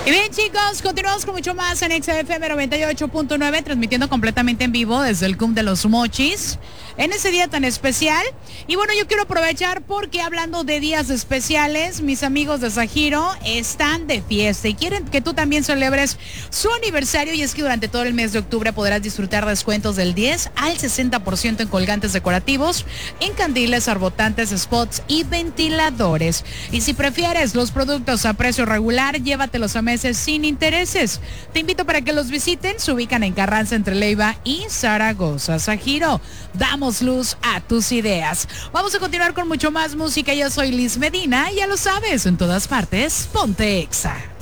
Y bien, chicos, continuamos con mucho más en XFM 98.9, transmitiendo completamente en vivo desde el CUM de los Mochis en ese día tan especial. Y bueno, yo quiero aprovechar porque hablando de días especiales, mis amigos de Sajiro están de fiesta y quieren que tú también celebres su aniversario, y es que durante todo el mes de octubre podrás disfrutar descuentos del 10 al 60% en colgantes decorativos, en candiles, arbotantes, spots y ventiladores. Y si prefieres los productos a precio regular, llévatelos a meses sin intereses. Te invito para que los visiten. Se ubican en Carranza entre Leiva y Zaragoza. Sajiro, damos luz a tus ideas. Vamos a continuar con mucho más música. Yo soy Liz Medina, ya lo sabes, en todas partes, ponte Exa.